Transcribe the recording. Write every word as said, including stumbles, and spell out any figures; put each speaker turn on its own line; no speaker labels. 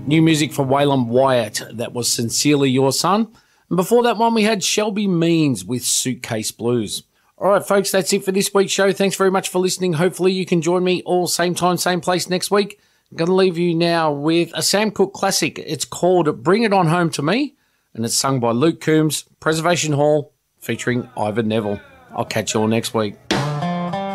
New music for Waylon Wyatt, that was Sincerely Your Son. And before that one, we had Shelby Means with Suitcase Blues. All right, folks, that's it for this week's show. Thanks very much for listening. Hopefully you can join me all same time, same place next week. I'm going to leave you now with a Sam Cooke classic. It's called Bring It On Home to Me, and it's sung by Luke Combs, Preservation Hall, featuring Ivan Neville. I'll catch you all next week.